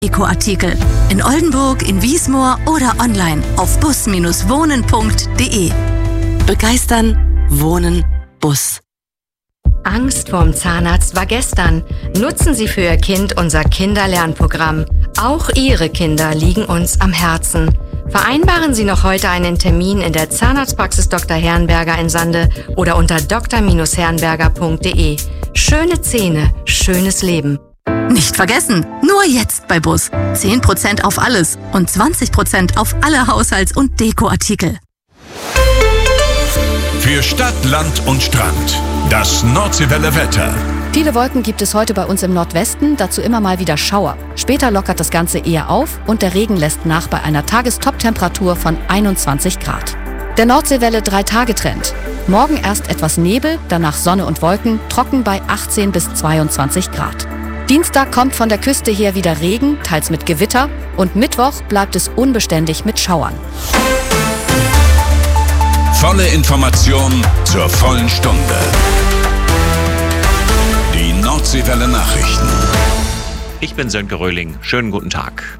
Dekoartikel. In Oldenburg, in Wiesmoor oder online auf bus-wohnen.de. Begeistern, wohnen, Bus. Angst vorm Zahnarzt war gestern. Nutzen Sie für Ihr Kind unser Kinderlernprogramm. Auch Ihre Kinder liegen uns am Herzen. Vereinbaren Sie noch heute einen Termin in der Zahnarztpraxis Dr. Herrenberger in Sande oder unter dr-herrenberger.de. Schöne Zähne, schönes Leben. Nicht vergessen, nur jetzt bei Bus. 10% auf alles und 20% auf alle Haushalts- und Dekoartikel. Für Stadt, Land und Strand. Das Nordseewelle Wetter. Viele Wolken gibt es heute bei uns im Nordwesten, dazu immer mal wieder Schauer. Später lockert das Ganze eher auf und der Regen lässt nach bei einer Tagestop-Temperatur von 21 Grad. Der Nordseewelle 3-Tage-Trend. Morgen erst etwas Nebel, danach Sonne und Wolken, trocken bei 18 bis 22 Grad. Dienstag kommt von der Küste her wieder Regen, teils mit Gewitter, und Mittwoch bleibt es unbeständig mit Schauern. Volle Information zur vollen Stunde. Die Nordseewelle Nachrichten. Ich bin Sönke Röhling. Schönen guten Tag.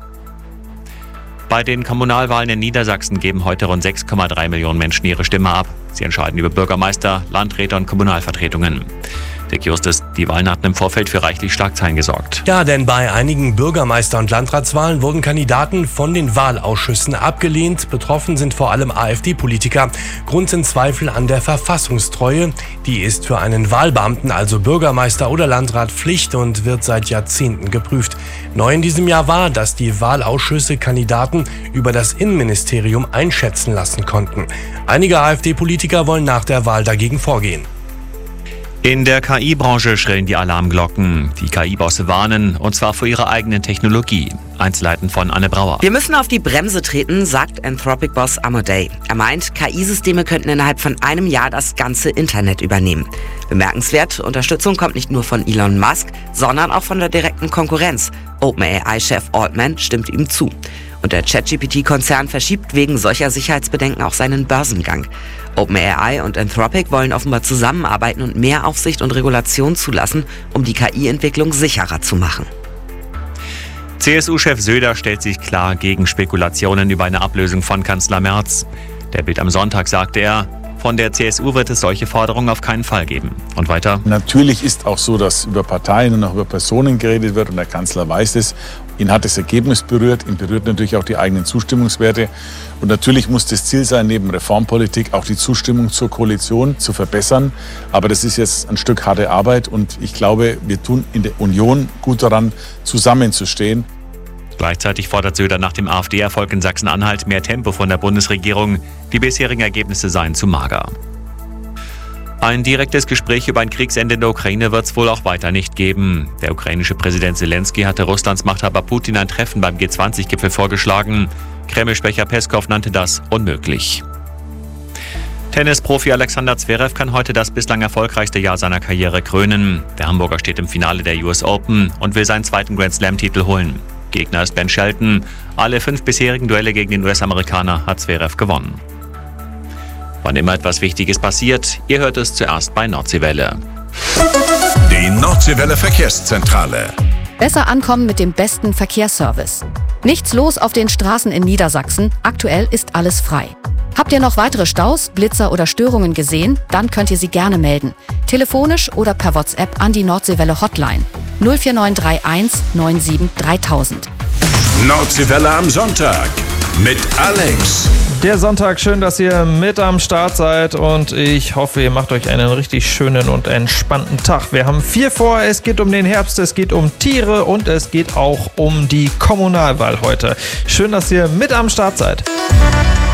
Bei den Kommunalwahlen in Niedersachsen geben heute rund 6,3 Millionen Menschen ihre Stimme ab. Sie entscheiden über Bürgermeister, Landräte und Kommunalvertretungen. Dick Justus, die Wahlen hatten im Vorfeld für reichlich Schlagzeilen gesorgt. Ja, denn bei einigen Bürgermeister- und Landratswahlen wurden Kandidaten von den Wahlausschüssen abgelehnt. Betroffen sind vor allem AfD-Politiker. Grund sind Zweifel an der Verfassungstreue. Die ist für einen Wahlbeamten, also Bürgermeister oder Landrat, Pflicht und wird seit Jahrzehnten geprüft. Neu in diesem Jahr war, dass die Wahlausschüsse Kandidaten über das Innenministerium einschätzen lassen konnten. Einige AfD-Politiker wollen nach der Wahl dagegen vorgehen. In der KI-Branche schrillen die Alarmglocken. Die KI-Bosse warnen, und zwar vor ihrer eigenen Technologie. Einzelheiten von Anne Brauer. Wir müssen auf die Bremse treten, sagt Anthropic-Boss Amodei. Er meint, KI-Systeme könnten innerhalb von einem Jahr das ganze Internet übernehmen. Bemerkenswert, Unterstützung kommt nicht nur von Elon Musk, sondern auch von der direkten Konkurrenz. OpenAI-Chef Altman stimmt ihm zu. Und der ChatGPT-Konzern verschiebt wegen solcher Sicherheitsbedenken auch seinen Börsengang. OpenAI und Anthropic wollen offenbar zusammenarbeiten und mehr Aufsicht und Regulation zulassen, um die KI-Entwicklung sicherer zu machen. CSU-Chef Söder stellt sich klar gegen Spekulationen über eine Ablösung von Kanzler Merz. Der Bild am Sonntag sagte er, von der CSU wird es solche Forderungen auf keinen Fall geben. Und weiter? Natürlich ist auch so, dass über Parteien und auch über Personen geredet wird und der Kanzler weiß es. Ihn hat das Ergebnis berührt, ihn berührt natürlich auch die eigenen Zustimmungswerte. Und natürlich muss das Ziel sein, neben Reformpolitik auch die Zustimmung zur Koalition zu verbessern. Aber das ist jetzt ein Stück harte Arbeit und ich glaube, wir tun in der Union gut daran, zusammenzustehen. Gleichzeitig fordert Söder nach dem AfD-Erfolg in Sachsen-Anhalt mehr Tempo von der Bundesregierung. Die bisherigen Ergebnisse seien zu mager. Ein direktes Gespräch über ein Kriegsende in der Ukraine wird es wohl auch weiter nicht geben. Der ukrainische Präsident Zelensky hatte Russlands Machthaber Putin ein Treffen beim G20-Gipfel vorgeschlagen. Kreml-Sprecher Peskow nannte das unmöglich. Tennisprofi Alexander Zverev kann heute das bislang erfolgreichste Jahr seiner Karriere krönen. Der Hamburger steht im Finale der US Open und will seinen zweiten Grand-Slam-Titel holen. Gegner ist Ben Shelton. Alle 5 bisherigen Duelle gegen den US-Amerikaner hat Zverev gewonnen. Wann immer etwas Wichtiges passiert, ihr hört es zuerst bei Nordseewelle. Die Nordseewelle Verkehrszentrale. Besser ankommen mit dem besten Verkehrsservice. Nichts los auf den Straßen in Niedersachsen. Aktuell ist alles frei. Habt ihr noch weitere Staus, Blitzer oder Störungen gesehen? Dann könnt ihr sie gerne melden. Telefonisch oder per WhatsApp an die Nordseewelle Hotline 04931 97 3000. Nordseewelle am Sonntag mit Alex. Der Sonntag, schön, dass ihr mit am Start seid und ich hoffe, ihr macht euch einen richtig schönen und entspannten Tag. Wir haben viel vor, es geht um den Herbst, es geht um Tiere und es geht auch um die Kommunalwahl heute. Schön, dass ihr mit am Start seid.